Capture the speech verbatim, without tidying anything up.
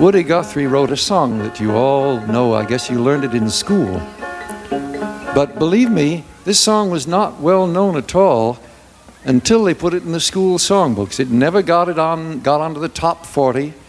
Woody Guthrie wrote a song that you all know. I guess you learned it in school. But believe me, this song was not well known at all until they put it in the school songbooks. It never got it on, got onto the top forty.